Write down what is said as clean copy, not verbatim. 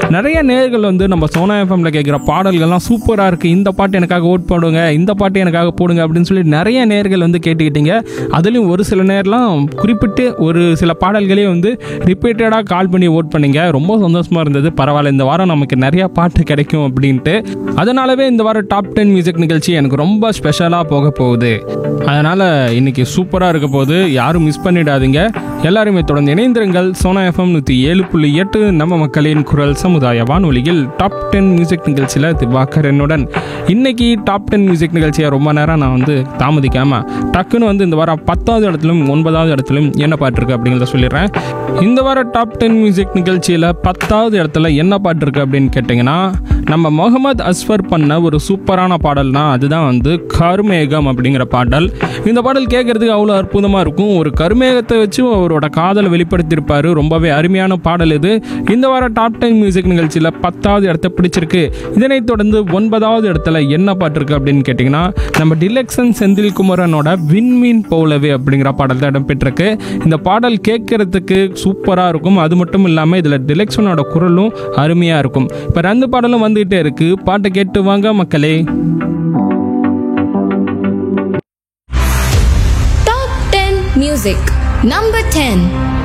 நிறைய நேயர்கள் வந்து நம்ம சோனா எஃப்எம்ல கேட்குற பாடல்கள்லாம் சூப்பராக இருக்குது, இந்த பாட்டு எனக்காக ஓட் போடுங்க, இந்த பாட்டு எனக்காக போடுங்க அப்படின்னு சொல்லி நிறைய நேயர்கள் வந்து கேட்டுக்கிட்டீங்க. அதுலேயும் ஒரு சில நேரம்லாம் குறிப்பிட்டு ஒரு சில பாடல்களே வந்து ரிப்பீட்டடாக கால் பண்ணி ஓட் பண்ணீங்க. ரொம்ப சந்தோஷமாக இருந்தது. பரவாயில்ல, இந்த வாரம் நமக்கு நிறையா பாட்டு கிடைக்கும் அப்படின்ட்டு. அதனாலவே இந்த வாரம் டாப் 10 மியூசிக் நிகழ்ச்சி எனக்கு ரொம்ப ஸ்பெஷலாக போக போகுது. அதனால் இன்னைக்கு சூப்பராக இருக்க போகுது. யாரும் மிஸ் பண்ணிடாதீங்க. எல்லாருமே தொடர்ந்து இணைந்திருங்கள். சோனா எஃப்எம் 107.8 நம்ம மக்களின் குரல் சமுதாய வானொலியில் டாப் 10 மியூசிக் நிகழ்ச்சியில் திவாகர் என்னுடன். இன்னைக்கு டாப் 10 மியூசிக் நிகழ்ச்சியை ரொம்ப நேரம் நான் வந்து தாமதிக்காமல் டக்குன்னு வந்து இந்த வாரம் 10வது இடத்துலையும் 9வது இடத்துலையும் என்ன பாட்டு இருக்குது அப்படிங்கிறத சொல்லிடுறேன். இந்த வாரம் டாப் 10 மியூசிக் நிகழ்ச்சியில் 10வது இடத்துல என்ன பாட்டு இருக்குது அப்படின்னு கேட்டிங்கன்னா, நம்ம முகமது அஸ்வர் பண்ண ஒரு சூப்பரான பாடல்னா அதுதான் வந்து கருமேகம் அப்படிங்கிற பாடல். இந்த பாடல் கேட்கறதுக்கு அவ்வளோ அற்புதமாக இருக்கும். ஒரு கருமேகத்தை வச்சு அவரோட காதலை வெளிப்படுத்தியிருப்பார். ரொம்பவே அருமையான பாடல் இது. இந்த வாரம் டாப் 10 மியூசிக் நிகழ்ச்சியில் 10வது இடத்த பிடிச்சிருக்கு. இதனைத் தொடர்ந்து 9வது இடத்துல என்ன பாட்டு இருக்குது அப்படின்னு கேட்டிங்கன்னா, நம்ம டிலக்ஷன் செந்தில் குமரனோட விண்மீன் போலவே அப்படிங்கிற பாடல் தான் இடம்பெற்றிருக்கு. இந்த பாடல் கேட்கறதுக்கு சூப்பராக இருக்கும். அது மட்டும் இல்லாமல் இதில் டிலக்ஷனோட குரலும் அருமையாக இருக்கும். இப்போ 2 பாடலும் வந்துகிட்டே இருக்கு. பாட்டை கேட்டு வாங்க மக்களே. Top 10 Music Number 10